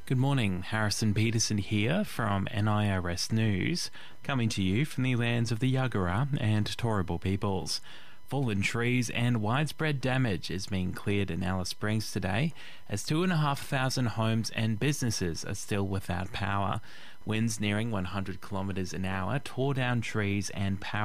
Good morning, Harrison Peterson here from NIRS News, coming to you from the lands of the Yagara and Turrbal peoples. Fallen trees and widespread damage is being cleared in Alice Springs today, as 2,500 homes and businesses are still without power. Winds nearing 100 kilometres an hour tore down trees and power